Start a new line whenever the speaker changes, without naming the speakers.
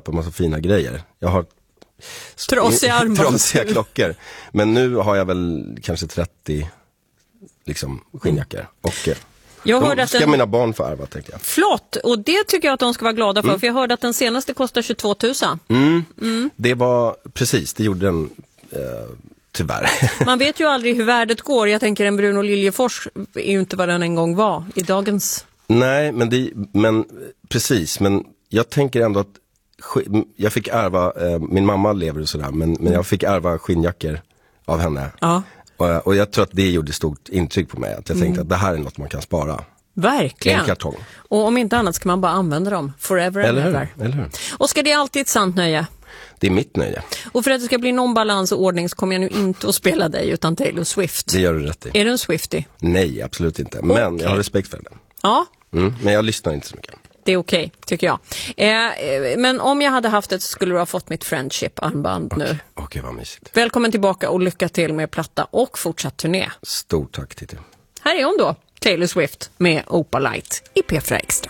köpa en massa fina grejer. Jag har
trasiga
klockor. Men nu har jag väl kanske 30 liksom skinnjackor. Och
jag hörde
ska mina barn få ärva, tänkte jag.
Flott, och det tycker jag att de ska vara glada för. För jag hörde att den senaste kostar 22 000.
Det var, precis, det gjorde den tyvärr.
Man vet ju aldrig hur värdet går. Jag tänker en Bruno Liljefors är ju inte vad den en gång var i dagens.
Nej, men precis. Men jag tänker ändå att jag fick ärva, min mamma lever och sådär, men jag fick ärva skinnjackor av henne.
Ja.
Och jag tror att det gjorde stort intryck på mig. Att jag tänkte att det här är något man kan spara.
Verkligen.
En kartong.
Och om inte annat ska man bara använda dem forever and ever.
Eller hur?
Och ska det alltid ett sant nöje?
Det är mitt nöje.
Och för att det ska bli någon balans och ordning så kommer jag nu inte att spela dig utan Taylor Swift.
Det gör du rätt i.
Är du en Swiftie?
Nej, absolut inte. Men jag har respekt för den.
Ja.
Men jag lyssnar inte så mycket.
Det är okej, tycker jag. Men om jag hade haft det så skulle du ha fått mitt friendship-armband nu.
Okej, vad mysigt.
Välkommen tillbaka och lycka till med platta och fortsatt turné.
Stort tack, Titti.
Här är hon då, Taylor Swift med Opalite i P4 Extra.